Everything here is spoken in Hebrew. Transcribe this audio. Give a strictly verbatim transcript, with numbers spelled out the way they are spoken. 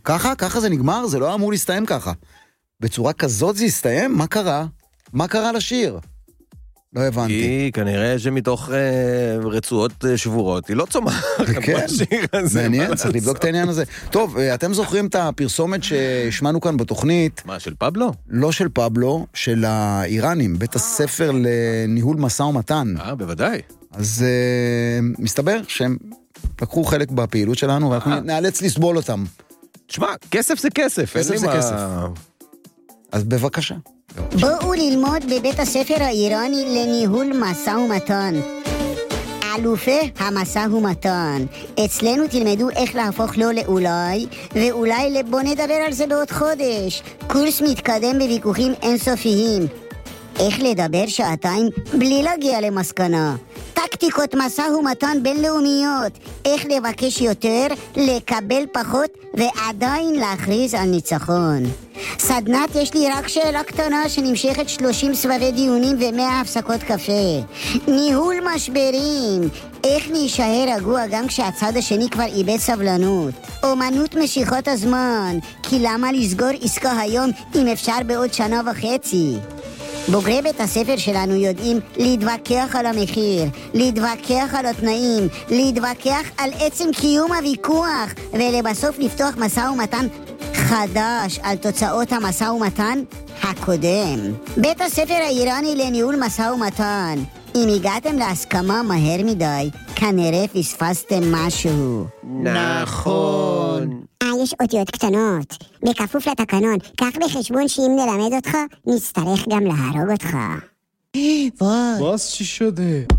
ככה? ככה זה נגמר? זה לא אמור להסתיים ככה. בצורה כזאת זה יסתיים? מה קרה? מה קרה לשיר? לא הבנתי. היא כנראה שמתוך אה, רצועות אה, שבורות, היא לא צומחת כן, בשיר הזה. מעניין, צריך לבדוק את העניין הזה. טוב, אתם זוכרים את הפרסומת שהשמענו כאן בתוכנית? מה, של פבלו? לא של פבלו, של האיראנים, בית הספר לניהול משא ומתן. אה, בוודאי. אז uh, מסתבר שהם לקחו חלק בפעילות שלנו, ואנחנו אה. נאלץ לסבול אותם. תשמע, כסף זה כסף. כסף אין זה לי כסף. מה- אז בבקשה. בואו ללמוד בבית הספר האיראני לניהול משא ומתן. אלופי המשא ומתן. אצלנו תלמדו איך להפוך לא לאולי, ואולי בוא נדבר על זה בעוד חודש. קורס מתקדם בוויכוחים אינסופיים. איך לדבר שעתיים בלי להגיע למסקנה. טקטיקות משא ומתן בינלאומיות. איך לבקש יותר, לקבל פחות, ועדיין להכריז על ניצחון. סדנת יש לי רק שאלה קטנה שנמשכת שלושים סבבי דיונים ומאה הפסקות קפה. ניהול משברים. איך להישאר רגוע גם כשהצד השני כבר איבד סבלנות. אומנות משיכות הזמן. כי למה לסגור עסקה היום אם אפשר בעוד שנה וחצי? בוגרי בית הספר שלנו יודעים להתווכח על המחיר, להתווכח על התנאים, להתווכח על עצם קיום הוויכוח, ולבסוף לפתוח משא ומתן חדש על תוצאות המשא ומתן הקודם. בית הספר האיראני לניהול משא ומתן. אם הגעתם להסכמה מהר מדי, כנראה פספסתם משהו. נכון. אה, יש אותיות קטנות. בכפוף לתקנון, קח בחשבון שאם נלמד אותך, נצטרך גם להרוג אותך. Was ci shode?